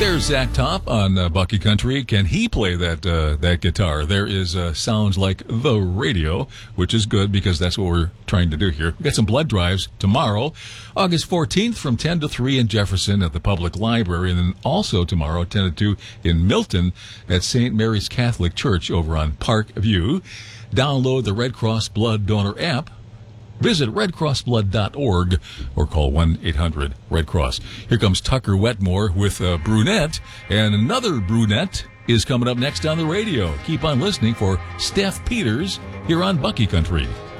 There's Zach Top on Bucky Country. Can he play that guitar? There is sounds like the radio, which is good because that's what we're trying to do here. We've got some blood drives tomorrow, August 14th from 10 to 3 in Jefferson at the Public Library, and then also tomorrow 10 to 2 in Milton at St. Mary's Catholic Church over on Park View. Download the Red Cross Blood Donor app. Visit redcrossblood.org or call 1-800-RED-CROSS. Here comes Tucker Wetmore with Brunette, and another Brunette is coming up next on the radio. Keep on listening for Steph Peters here on Bucky Country.